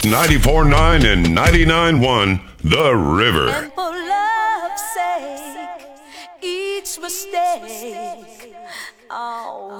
94.9 and 99.1 The River. And for love's sake, each mistake, oh.